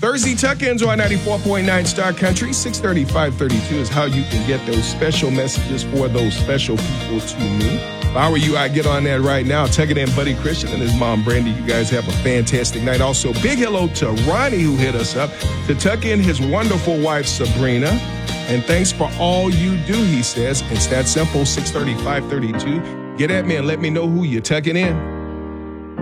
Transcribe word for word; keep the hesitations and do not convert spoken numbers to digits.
Thursday tuck-ins on ninety-four point nine Star Country. six thirty, five thirty-two is how you can get those special messages for those special people to me. If I were you, I'd get on that right now. Tuck it in, Buddy Christian and his mom, Brandy. You guys have a fantastic night. Also, big hello to Ronnie, who hit us up to tuck in his wonderful wife, Sabrina. And thanks for all you do, he says. It's that simple, six thirty, five thirty-two. Get at me and let me know who you're tucking in.